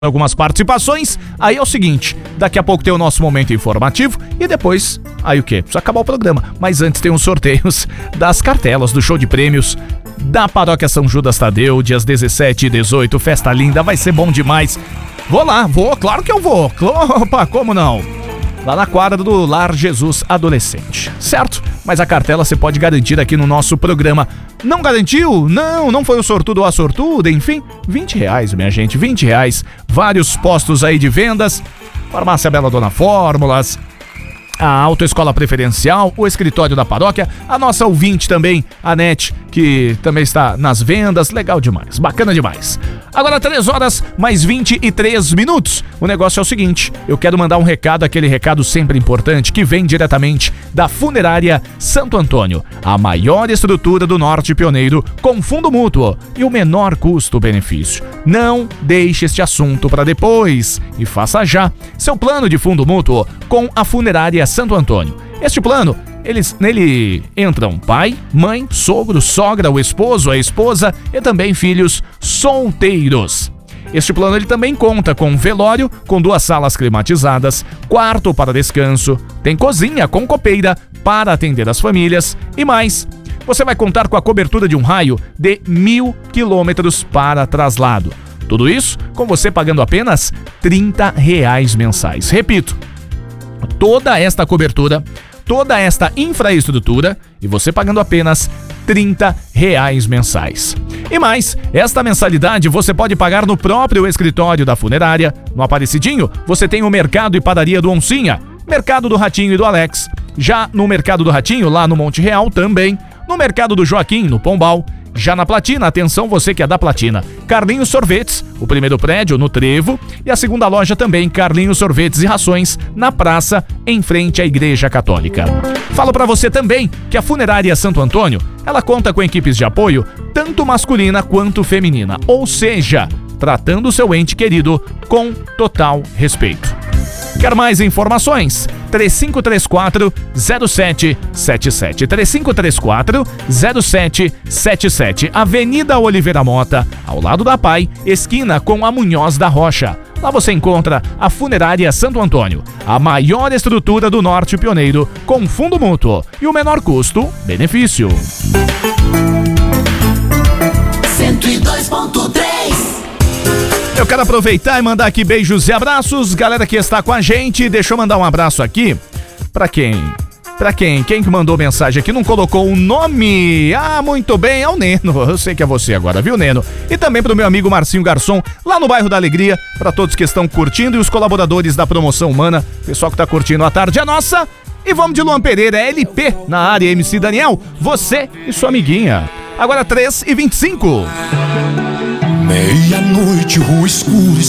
algumas participações. Aí é o seguinte, daqui a pouco tem o nosso momento informativo e depois, aí o quê? Precisa acabar o programa. Mas antes tem os sorteios das cartelas do show de prêmios da Paróquia São Judas Tadeu, dias 17 e 18, festa linda, vai ser bom demais. Vou lá, claro que eu vou. Opa, como não? Lá na quadra do Lar Jesus Adolescente, certo? Mas a cartela você pode garantir aqui no nosso programa. Não garantiu? Não foi o sortudo ou a sortuda, enfim, R$20, minha gente, R$20. Vários postos aí de vendas, Farmácia Bela Dona Fórmulas, a Autoescola Preferencial, o escritório da paróquia, a nossa ouvinte também, a Nete, que também está nas vendas, legal demais, bacana demais. Agora 3 horas mais 23 minutos. O negócio é o seguinte, eu quero mandar um recado, aquele recado sempre importante, que vem diretamente da Funerária Santo Antônio, a maior estrutura do Norte Pioneiro, com fundo mútuo e o menor custo-benefício. Não deixe este assunto para depois e faça já seu plano de fundo mútuo com a Funerária Santo Antônio. Este plano, nele entram pai, mãe, sogro, sogra, o esposo, a esposa e também filhos solteiros. Este plano ele também conta com velório, com 2 salas climatizadas, quarto para descanso, tem cozinha com copeira para atender as famílias e mais. Você vai contar com a cobertura de um raio de 1.000 quilômetros para traslado. Tudo isso com você pagando apenas R$30 mensais. Repito, toda esta cobertura, toda esta infraestrutura e você pagando apenas R$30 mensais. E mais, esta mensalidade você pode pagar no próprio escritório da funerária. No Aparecidinho, você tem o Mercado e Padaria do Oncinha, Mercado do Ratinho e do Alex. Já no Mercado do Ratinho, lá no Monte Real também. No Mercado do Joaquim, no Pombal. Já na Platina, atenção você que é da Platina, Carlinhos Sorvetes, o primeiro prédio no Trevo e a segunda loja também, Carlinhos Sorvetes e Rações, na praça, em frente à Igreja Católica. Falo pra você também que a Funerária Santo Antônio, ela conta com equipes de apoio, tanto masculina quanto feminina, ou seja, tratando o seu ente querido com total respeito. Quer mais informações? 3534-0777. 3534-0777. Avenida Oliveira Mota, ao lado da PAI, esquina com a Munhoz da Rocha. Lá você encontra a Funerária Santo Antônio, a maior estrutura do Norte Pioneiro, com fundo mútuo e o menor custo-benefício. 102.3. Eu quero aproveitar e mandar aqui beijos e abraços, galera que está com a gente. Deixa eu mandar um abraço aqui. Pra quem? Quem que mandou mensagem aqui não colocou o nome? Ah, muito bem, é o Neno. Eu sei que é você agora, viu, Neno? E também pro meu amigo Marcinho Garçom, lá no bairro da Alegria, pra todos que estão curtindo e os colaboradores da Promoção Humana, pessoal que tá curtindo a tarde é nossa. E vamos de Luan Pereira, LP na área, MC Daniel, você e sua amiguinha. Agora 3h25. Meia-noite, rua escura.